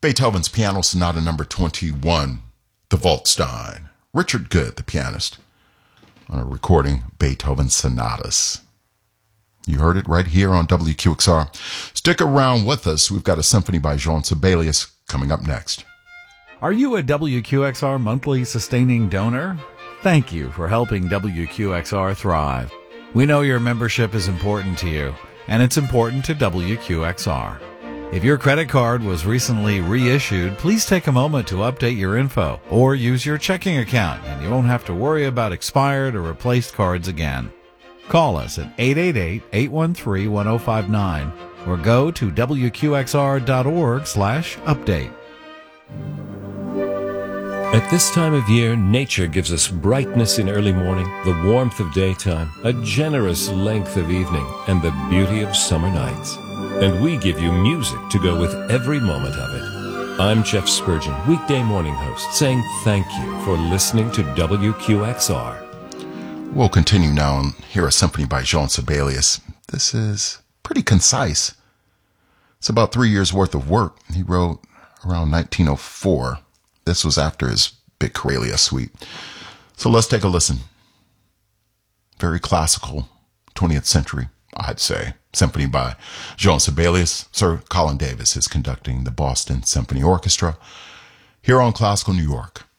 Beethoven's Piano Sonata number 21, the Waldstein. Richard Good, the pianist, on a recording, Beethoven Sonatas. You heard it right here on WQXR. Stick around with us. We've got a symphony by Jean Sibelius coming up next. Are you a WQXR monthly sustaining donor? Thank you for helping WQXR thrive. We know your membership is important to you, and it's important to WQXR. If your credit card was recently reissued, please take a moment to update your info or use your checking account, and you won't have to worry about expired or replaced cards again. Call us at 888-813-1059 or go to wqxr.org/update. At this time of year, nature gives us brightness in early morning, the warmth of daytime, a generous length of evening, and the beauty of summer nights. And we give you music to go with every moment of it. I'm Jeff Spurgeon, weekday morning host, saying thank you for listening to WQXR. We'll continue now and hear a symphony by Jean Sibelius. This is pretty concise. It's about 3 years' worth of work. He wrote around 1904. This was after his big Karelia suite. So let's take a listen. Very classical, 20th century, I'd say. Symphony by Jean Sibelius. Sir Colin Davis is conducting the Boston Symphony Orchestra here on Classical New York.